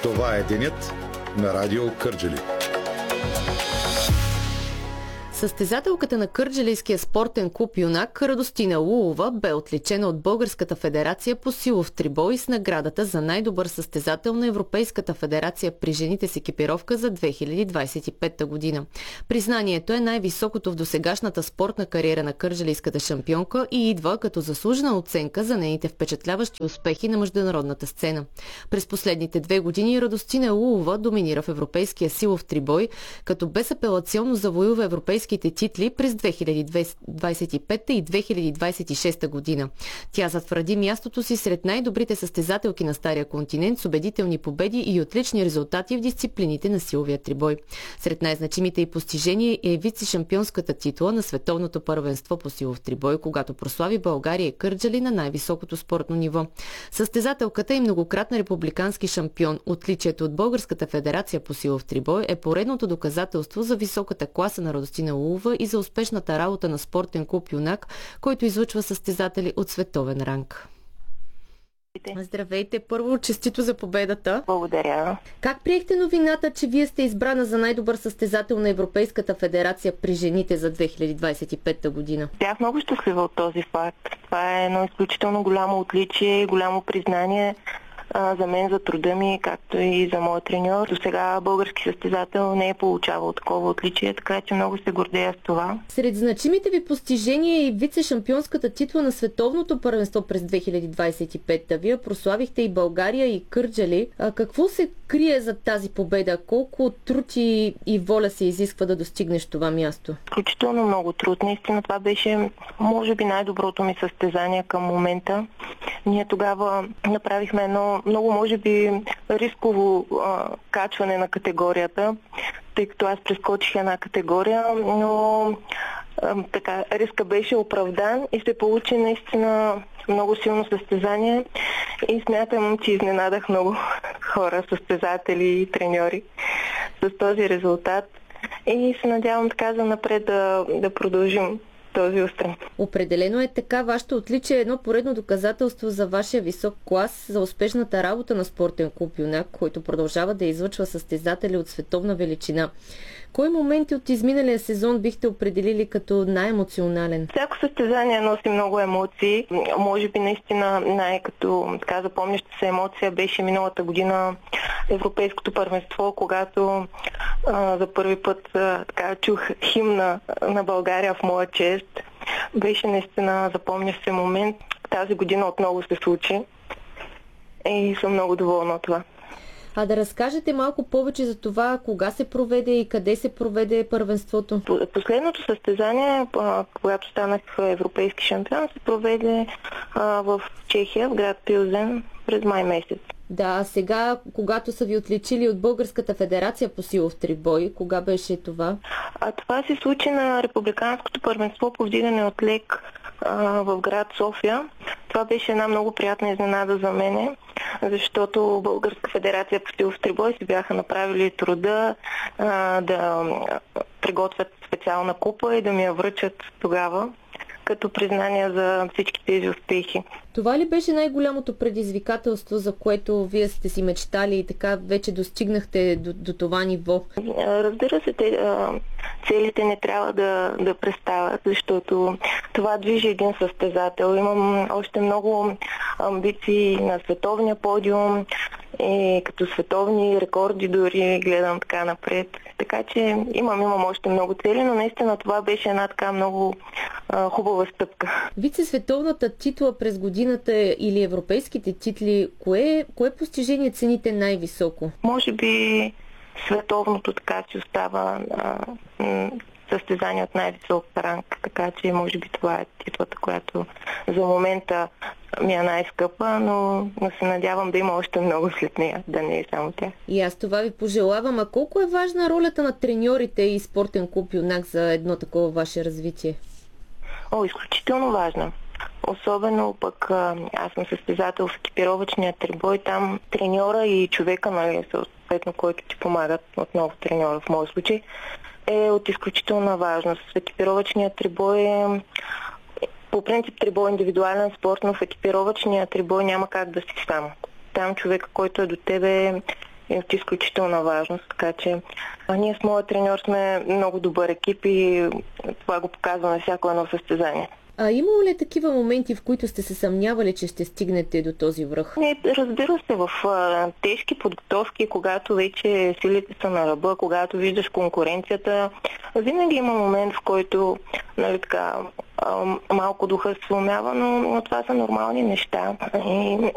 Това е денят на Радио Кърджали. Състезателката на Кърджалийския спортен клуб Юнак Радостина Лулова бе отличена от Българската федерация по силов трибой с наградата за най-добър състезател на Европейската федерация при жените с екипировка за 2025 година. Признанието е най-високото в досегашната спортна кариера на кърджалийската шампионка и идва като заслужена оценка за нейните впечатляващи успехи на международната сцена. През последните 2 години Радостина Лулова доминира в европейския силов трибой, като безапелационно завоюва европейските титли през 2025 и 2026 година. Тя затвърди мястото си сред най-добрите състезателки на Стария континент с убедителни победи и отлични резултати в дисциплините на силовия трибой. Сред най-значимите й постижения е вице-шампионската титла на световното първенство по силов трибой, когато прослави България и Кърджали на най-високото спортно ниво. Състезателката и многократна републикански шампион. Отличието от Българската федерация по силов трибой е поредното доказателство за високата класа на Радостина Лулова и за успешната работа на спортен клуб Юнак, който излъчва състезатели от световен ранг. Здравейте! Първо, честито за победата. Благодаря. Как приехте новината, че вие сте избрана за най-добър състезател на Европейската федерация при жените за 2025 година? Бях много щастлива от този факт. Това е едно изключително голямо отличие и голямо признание за мен, за труда ми, както и за моят треньор. До сега български състезател не е получавал такова отличие, така че много се гордея с това. Сред значимите ви постижения е и вице-шампионската титла на световното първенство през 2025. Вие прославихте и България, и Кърджали. Какво се крие за тази победа? Колко труд и воля се изисква да достигнеш това място? Изключително много труд. Наистина това беше, може би, най-доброто ми състезание към момента. Ние тогава направихме едно много, може би, рисково качване на категорията, тъй като аз прескочих една категория, но така, риска беше оправдан и се получи наистина много силно състезание и смятам, че изненадах много хора, състезатели и треньори с този резултат и се надявам така за напред да продължим този устрем. Определено е така. Вашето отличие е едно поредно доказателство за вашия висок клас, за успешната работа на спортен клуб Юнак, който продължава да излъчва състезатели от световна величина. Кои моменти от изминалия сезон бихте определили като най-емоционален? Всяко състезание носи много емоции. Може би наистина най-като така запомняща се емоция беше миналата година Европейското първенство, когато за първи път така чух химна на България в моя чест. Беше наистина запомнящ се момент. Тази година отново се случи и съм много доволна от това. А да разкажете малко повече за това, кога се проведе и къде се проведе първенството? Последното състезание, когато станах европейски шампион, се проведе в Чехия, в град Пилзен, през май месец. Да, сега, когато са ви отличили от Българската федерация по силов трибой, кога беше това? Това се случи на републиканското първенство по вдигане от лек в град София. Това беше една много приятна изненада за мене, защото Българска федерация по силов трибой си бяха направили труда да приготвят специална купа и да ми я връчат тогава, като признание за всички тези успехи. Това ли беше най-голямото предизвикателство, за което вие сте си мечтали и така вече достигнахте до това ниво? Разбира се, целите не трябва да престават, защото това движи един състезател. Имам още много амбиции на световния подиум и като световни рекорди дори гледам така напред. Така че имам още много цели, но наистина това беше една така много хубава стъпка. Вице-световната титла през годината или европейските титли, кое постижение цените най-високо? Може би световното така си остава състезание от най-висок ранг, така че може би това е титлата, която за момента ми е най-скъпа, но се надявам да има още много след нея, да не е само тя. И аз това ви пожелавам. А колко е важна ролята на треньорите и спортен клуб Юнак за едно такова ваше развитие? Изключително важна. Особено пък аз съм състезател в екипировъчния трибой, там треньора и човека, съответно, който ти помагат, отново треньора в моят случай, е от изключителна важност. В екипировъчния трибой по принцип трибой индивидуален спорт, но в екипировъчния трибой няма как да си сам. Там човека, който е до тебе, е от изключителна важност, така че ние с моят треньор сме много добър екип и това го показваме всяко едно състезание. А имало ли такива моменти, в които сте се съмнявали, че ще стигнете до този връх? Не, разбира се, в тежки подготовки, когато вече силите са на ръба, когато виждаш конкуренцията, винаги има момент, в който малко духа се сломява, но това са нормални неща. И